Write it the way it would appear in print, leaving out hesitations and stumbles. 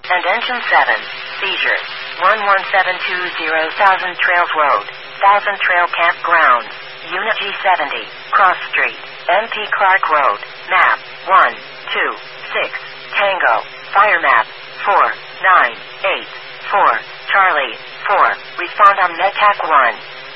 and engine 7. Seizure. 11720 Thousand Trails Road, Thousand Trail Campground, Unit G70, Cross Street, MP Clark Road, map 126, Tango, fire map 4984, Charlie 4, respond on NetTAC 1.